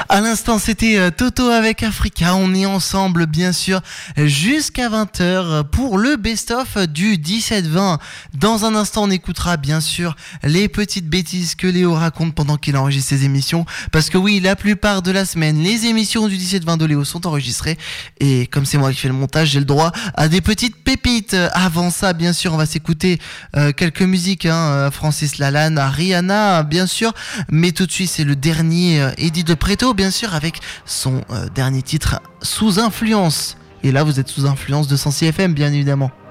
À l'instant, c'était Toto avec Africa. On est ensemble, bien sûr, jusqu'à 20h pour le best-of du 17-20. Dans un instant, on écoutera, bien sûr, les petites bêtises que Léo raconte pendant qu'il enregistre ses émissions. Parce que oui, la plupart de la semaine, les émissions du 17-20 de Léo sont enregistrées. Et comme c'est moi qui fais le montage, j'ai le droit à des petites pépites. Avant ça, bien sûr, on va s'écouter quelques musiques. Francis Lalanne, Rihanna, bien sûr. Mais tout de suite, c'est le dernier Eddie de Pretto, bien sûr, avec son dernier titre, Sous Influence. Et là, vous êtes sous influence de Sensi FM, bien évidemment.